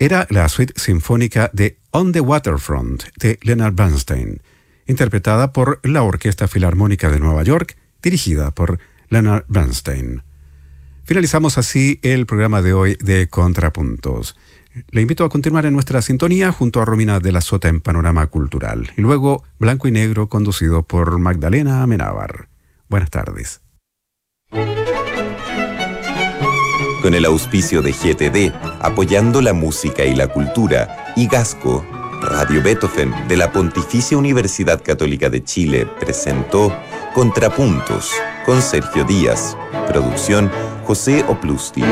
era la suite sinfónica de On the Waterfront de Leonard Bernstein, interpretada por la Orquesta Filarmónica de Nueva York, dirigida por Leonard Bernstein. Finalizamos así el programa de hoy de Contrapuntos. Le invito a continuar en nuestra sintonía junto a Romina de la Sota en Panorama Cultural, y luego Blanco y Negro conducido por Magdalena Amenábar. Buenas tardes. Con el auspicio de GTD, apoyando la música y la cultura, y Gasco, Radio Beethoven de la Pontificia Universidad Católica de Chile presentó Contrapuntos con Sergio Díaz. Producción José Oplusti.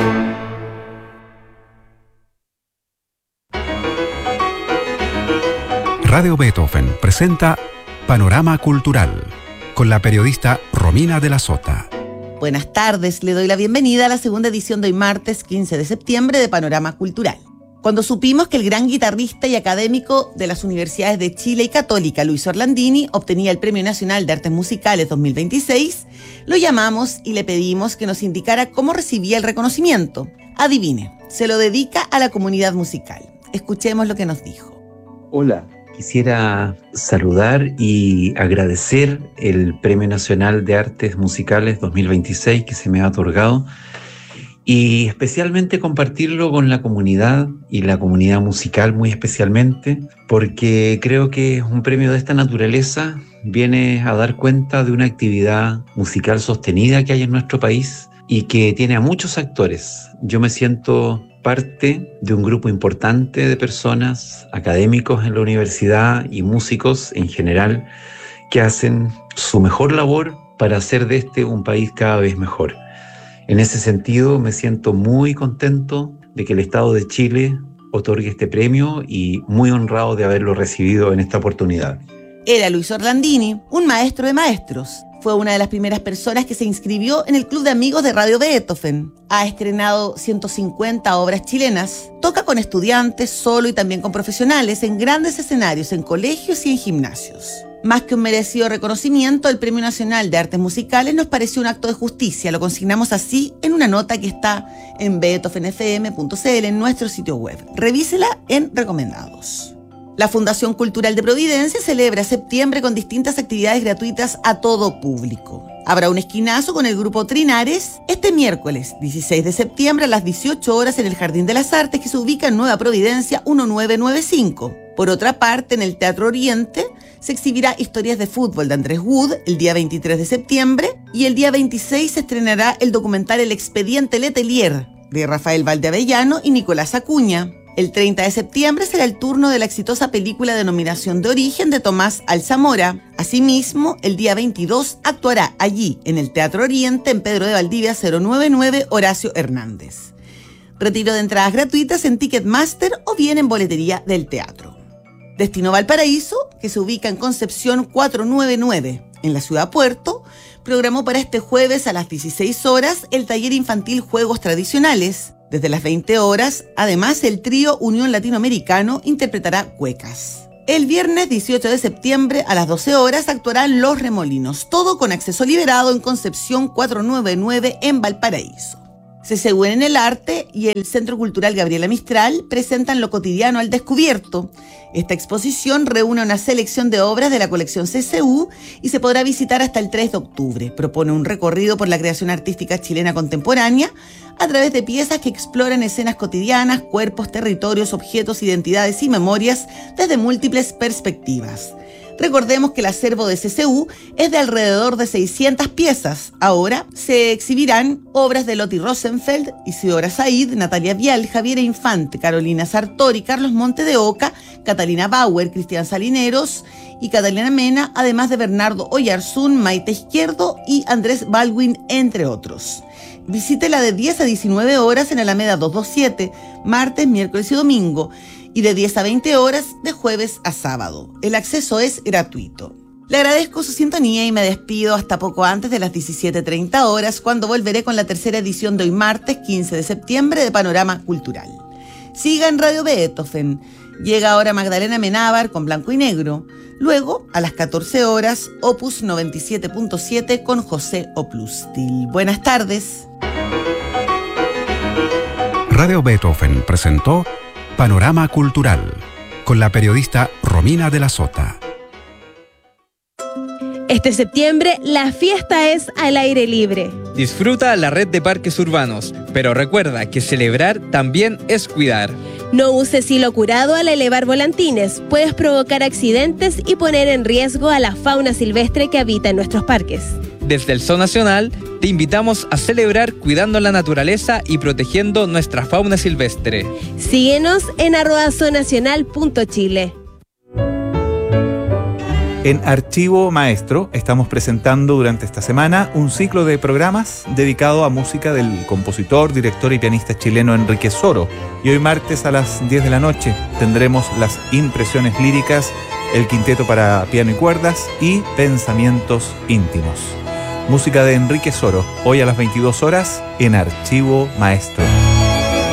Radio Beethoven presenta Panorama Cultural con la periodista Romina de la Sota. Buenas tardes, le doy la bienvenida a la segunda edición de hoy martes 15 de septiembre de Panorama Cultural. Cuando supimos que el gran guitarrista y académico de las universidades de Chile y Católica, Luis Orlandini, obtenía el Premio Nacional de Artes Musicales 2026, lo llamamos y le pedimos que nos indicara cómo recibía el reconocimiento. Adivine, se lo dedica a la comunidad musical. Escuchemos lo que nos dijo. Hola, quisiera saludar y agradecer el Premio Nacional de Artes Musicales 2026 que se me ha otorgado, y especialmente compartirlo con la comunidad y la comunidad musical muy especialmente, porque creo que un premio de esta naturaleza viene a dar cuenta de una actividad musical sostenida que hay en nuestro país y que tiene a muchos actores. Yo me siento parte de un grupo importante de personas, académicos en la universidad y músicos en general, que hacen su mejor labor para hacer de este un país cada vez mejor. En ese sentido, me siento muy contento de que el Estado de Chile otorgue este premio y muy honrado de haberlo recibido en esta oportunidad. Era Luis Orlandini, un maestro de maestros. Fue una de las primeras personas que se inscribió en el Club de Amigos de Radio Beethoven. Ha estrenado 150 obras chilenas. Toca con estudiantes, solo y también con profesionales, en grandes escenarios, en colegios y en gimnasios. Más que un merecido reconocimiento, el Premio Nacional de Artes Musicales nos pareció un acto de justicia. Lo consignamos así en una nota que está en beethovenfm.cl, en nuestro sitio web. Revísela en Recomendados. La Fundación Cultural de Providencia celebra septiembre con distintas actividades gratuitas a todo público. Habrá un esquinazo con el grupo Trinares este miércoles 16 de septiembre a las 18 horas en el Jardín de las Artes, que se ubica en Nueva Providencia 1995. Por otra parte, en el Teatro Oriente se exhibirá Historias de Fútbol de Andrés Wood el día 23 de septiembre y el día 26 se estrenará el documental El Expediente Letelier de Rafael Valdeavellano y Nicolás Acuña. El 30 de septiembre será el turno de la exitosa película Denominación de Origen de Tomás Alzamora. Asimismo, el día 22 actuará allí, en el Teatro Oriente, en Pedro de Valdivia 099, Horacio Hernández. Retiro de entradas gratuitas en Ticketmaster o bien en boletería del teatro. Destino Valparaíso, que se ubica en Concepción 499, en la ciudad Puerto, programó para este jueves a las 16 horas el taller infantil Juegos Tradicionales. Desde las 20 horas, además, el trío Unión Latinoamericano interpretará cuecas. El viernes 18 de septiembre a las 12 horas actuarán Los Remolinos, todo con acceso liberado en Concepción 499 en Valparaíso. CCU en el Arte y el Centro Cultural Gabriela Mistral presentan Lo Cotidiano al Descubierto. Esta exposición reúne una selección de obras de la colección CCU y se podrá visitar hasta el 3 de octubre. Propone un recorrido por la creación artística chilena contemporánea a través de piezas que exploran escenas cotidianas, cuerpos, territorios, objetos, identidades y memorias desde múltiples perspectivas. Recordemos que el acervo de CCU es de alrededor de 600 piezas. Ahora se exhibirán obras de Lotti Rosenfeld, Isidora Said, Natalia Vial, Javiera Infante, Carolina Sartori, Carlos Monte de Oca, Catalina Bauer, Cristian Salineros y Catalina Mena, además de Bernardo Oyarzún, Maite Izquierdo y Andrés Baldwin, entre otros. Visítela de 10 a 19 horas en Alameda 227, martes, miércoles y domingo, y de 10 a 20 horas de jueves a sábado. El acceso es gratuito. Le agradezco su sintonía y me despido hasta poco antes de las 17:30 horas, cuando volveré con la tercera edición de hoy martes 15 de septiembre de Panorama Cultural. Siga en Radio Beethoven. Llega ahora Magdalena Amenábar con Blanco y Negro. Luego, a las 14 horas, Opus 97.7 con José Oplustil. Buenas tardes. Radio Beethoven presentó Panorama Cultural, con la periodista Romina de la Sota. Este septiembre, la fiesta es al aire libre. Disfruta la red de parques urbanos, pero recuerda que celebrar también es cuidar. No uses hilo curado al elevar volantines. Puedes provocar accidentes y poner en riesgo a la fauna silvestre que habita en nuestros parques. Desde el Zoo Nacional, te invitamos a celebrar cuidando la naturaleza y protegiendo nuestra fauna silvestre. Síguenos en @zoonacional.chile. En Archivo Maestro estamos presentando durante esta semana un ciclo de programas dedicado a música del compositor, director y pianista chileno Enrique Soro. Y hoy martes a las 10 de la noche tendremos las impresiones líricas, el quinteto para piano y cuerdas y pensamientos íntimos. Música de Enrique Soro, hoy a las 22 horas en Archivo Maestro.